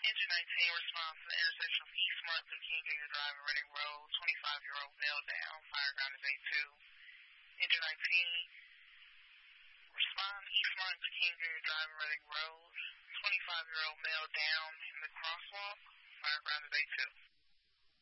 Engine 19 response to the intersection of East Martin King Jr. Drive and Reading Road. 25-year-old male down. Fireground is A2. Engine 19 respond East Martin King Jr. Drive and Reading Road. 25-year-old male down in the crosswalk. Fireground is A2.